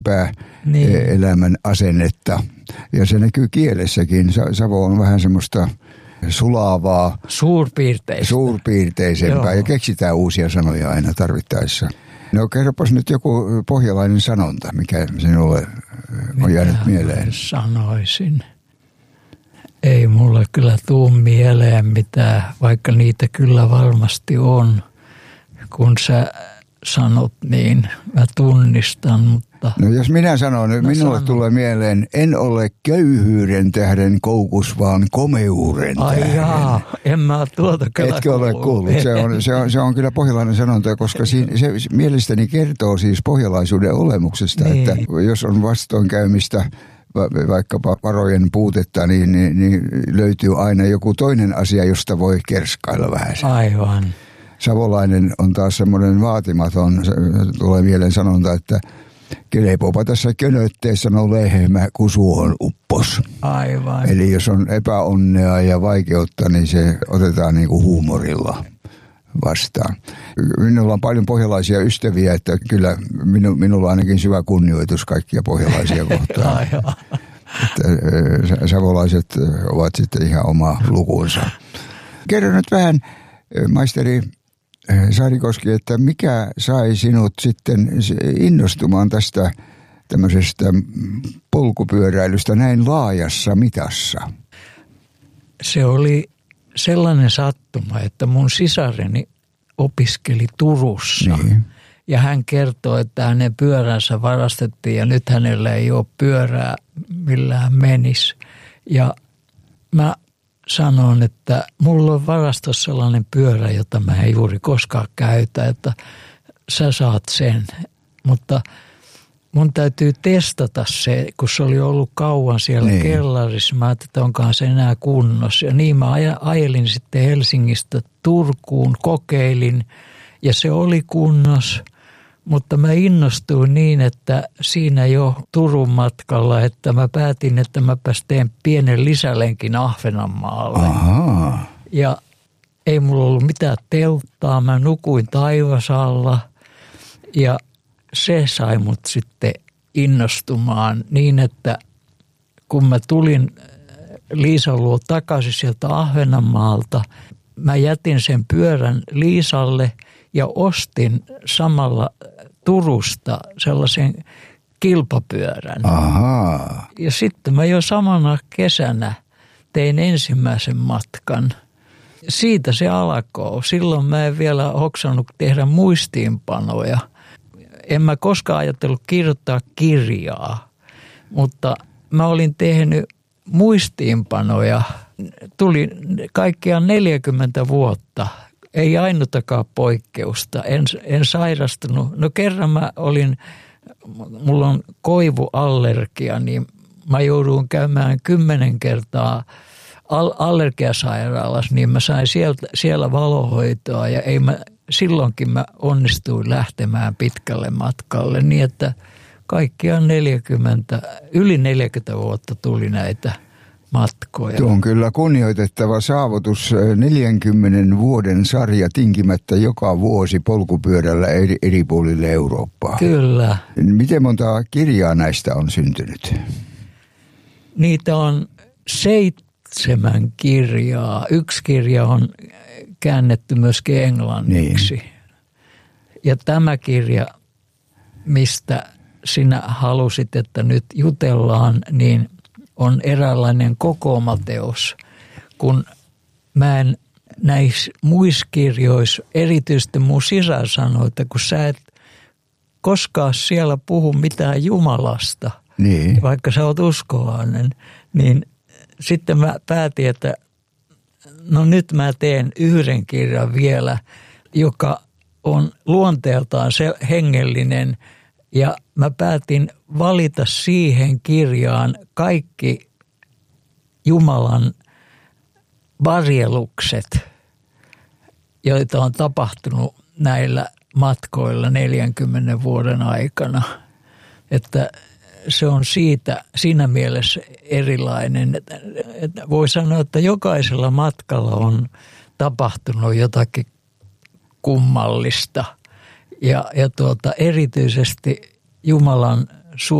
elämän asennetta. Ja se näkyy kielessäkin. Savo on vähän semmoista sulavaa. Suurpiirteisempää. Joo. Ja keksitään uusia sanoja aina tarvittaessa. No kerropas nyt joku pohjalainen sanonta, mikä sinulle on jäänyt mieleen. Sanoisin. Ei mulle kyllä tuu mieleen mitään, vaikka niitä kyllä varmasti on. Kun sä sanot niin, mä tunnistan, mutta... No jos minä sanon, niin minulle tulee mieleen, en ole köyhyyden tähden koukus, vaan komeuren tähden. Ai jaa, en mä tuota kyllä Etkö ole kuullut? Se on kyllä pohjalainen sanonta, koska se mielestäni kertoo siis pohjalaisuuden olemuksesta, niin. Että jos on vastoinkäymistä, vaikkapa varojen puutetta, niin löytyy aina joku toinen asia, josta voi kerskailla vähän. Aivan. Savolainen on taas semmoinen vaatimaton, tulee mieleen sanonta, että kelepopa tässä könötteessä no lehmä, kun suohon uppos. Aivan. Eli jos on epäonnea ja vaikeutta, niin se otetaan niin kuin huumorilla vastaan. Minulla on paljon pohjalaisia ystäviä, että kyllä minulla on ainakin syvä kunnioitus kaikkia pohjalaisia kohtaan. Että savolaiset ovat sitten ihan oma lukunsa. Kerro nyt vähän, maisteri Saarikoski, että mikä sai sinut sitten innostumaan tästä tämmöisestä polkupyöräilystä näin laajassa mitassa? Se oli sellainen sattuma, että mun sisareni opiskeli Turussa. Niin. Ja hän kertoi, että hänen pyöränsä varastettiin ja nyt hänellä ei ole pyörää, millään menisi. Ja mä sanon, että mulla on varastossa sellainen pyörä, jota mä en juuri koskaan käytä, että sä saat sen. Mutta mun täytyy testata se, kun se oli ollut kauan siellä kellarissa. Mä ajattelin, että onkohan se enää kunnossa. Ja niin mä ajelin sitten Helsingistä Turkuun, kokeilin ja se oli kunnossa. Mutta mä innostuin niin, että siinä jo Turun matkalla, että mä päätin, että mä teen pienen lisälenkin Ahvenanmaalle. Ahaa. Ja ei mulla ollut mitään telttaa, mä nukuin taivasalla ja se sai mut sitten innostumaan niin, että kun mä tulin Liisan luo takaisin sieltä Ahvenanmaalta, mä jätin sen pyörän Liisalle ja ostin samalla Turusta sellaisen kilpapyörän. Ahaa. Ja sitten mä jo samana kesänä tein ensimmäisen matkan. Siitä se alkoi. Silloin mä en vielä hoksannut tehdä muistiinpanoja. En mä koskaan ajatellut kirjoittaa kirjaa, mutta mä olin tehnyt muistiinpanoja. Tuli kaikkiaan 40 vuotta. Ei ainutakaan poikkeusta. En sairastunut. No kerran mulla on koivuallergia, niin mä jouduin käymään 10 kertaa allergiasairaalassa, niin mä sain siellä valohoitoa ja silloinkin mä onnistuin lähtemään pitkälle matkalle niin, että kaikkiaan yli 40 vuotta tuli näitä matkoja. Tuo on kyllä kunnioitettava saavutus, 40 vuoden sarja tinkimättä joka vuosi polkupyörällä eri puolille Eurooppaa. Kyllä. Miten monta kirjaa näistä on syntynyt? Niitä on 7 kirjaa. 1 kirja on käännetty myöskin englanniksi. Niin. Ja tämä kirja, mistä sinä halusit, että nyt jutellaan, niin on eräänlainen kokoomateos, kun mä en näissä muissa kirjoissa, erityisesti mun sisar sanoi, että kun sä et koskaan siellä puhu mitään Jumalasta, niin. Vaikka sä oot uskovainen, niin sitten mä päätin, että no nyt mä teen 1 kirjan vielä, joka on luonteeltaan se hengellinen. Ja mä päätin valita siihen kirjaan kaikki Jumalan varjelukset, joita on tapahtunut näillä matkoilla 40 vuoden aikana. Että se on siinä mielessä erilainen. Että voi sanoa, että jokaisella matkalla on tapahtunut jotakin kummallista. Ja erityisesti Jumalan